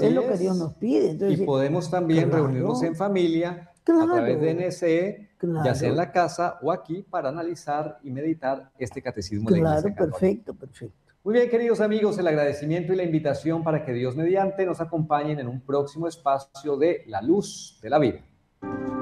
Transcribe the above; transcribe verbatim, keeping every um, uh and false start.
es lo que Dios nos pide. Entonces, y podemos también claro, reunirnos en familia claro, a través de N S E, claro, ya sea en la casa o aquí, para analizar y meditar este catecismo de la claro, Iglesia Católica. perfecto, perfecto. Muy bien, queridos amigos, el agradecimiento y la invitación para que Dios mediante nos acompañen en un próximo espacio de La Luz de la Vida.